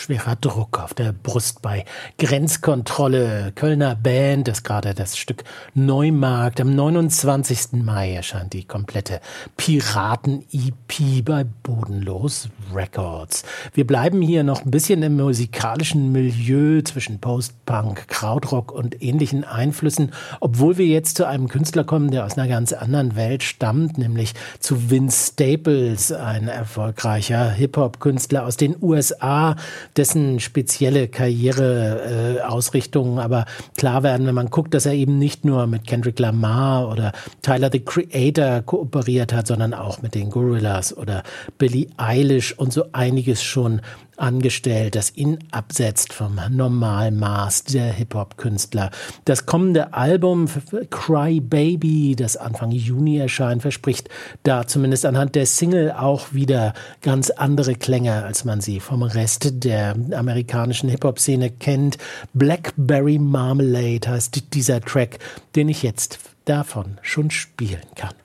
schwerer Druck auf der Brust bei Grenzkontrolle. Kölner Band ist gerade das Stück Neumarkt. Am 29. Mai erscheint die komplette Piraten-EP bei Bodenlos Records. Wir bleiben hier noch ein bisschen im musikalischen Milieu zwischen Post-Punk, Krautrock und ähnlichen Einflüssen, obwohl wir jetzt zu einem Künstler kommen, der aus einer ganz anderen Welt stammt, nämlich zu Vince Staples, ein erfolgreicher Hip-Hop-Künstler aus den USA, dessen spezielle Karriereausrichtungen aber klar werden, wenn man guckt, dass er eben nicht nur mit Kendrick Lamar oder Tyler, the Creator kooperiert hat, sondern auch mit den Gorillaz oder Billie Eilish und so einiges schon angestellt, das ihn absetzt vom Normalmaß der Hip-Hop-Künstler. Das kommende Album Cry Baby, das Anfang Juni erscheint, verspricht da zumindest anhand der Single auch wieder ganz andere Klänge, als man sie vom Rest der amerikanischen Hip-Hop-Szene kennt. Blackberry Marmalade heißt dieser Track, den ich jetzt davon schon spielen kann.